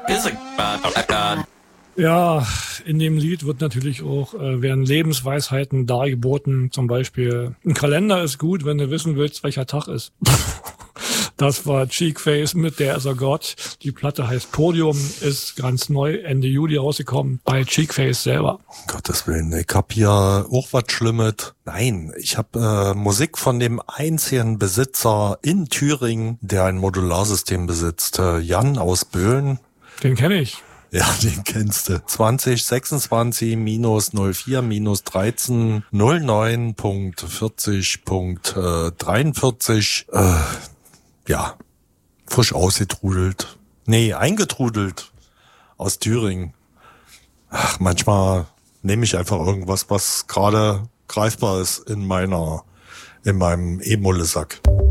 Ja, in dem Lied wird natürlich auch, werden Lebensweisheiten dargeboten. Zum Beispiel, ein Kalender ist gut, wenn du wissen willst, welcher Tag ist. Das war Cheekface mit Der ist er Gott. Die Platte heißt Podium, ist ganz neu, Ende Juli rausgekommen, bei Cheekface selber. Um Gottes Willen, ich hab hier auch was Schlimmes. Nein, ich hab Musik von dem einzigen Besitzer in Thüringen, der ein Modularsystem besitzt. Jan aus Böhlen. Den kenne ich. Ja, den kennst du. 2026-04-13.09.40.43. Ja, frisch ausgetrudelt. Nee, eingetrudelt aus Thüringen. Ach, manchmal nehme ich einfach irgendwas, was gerade greifbar ist in meinem E-Mulle-Sack.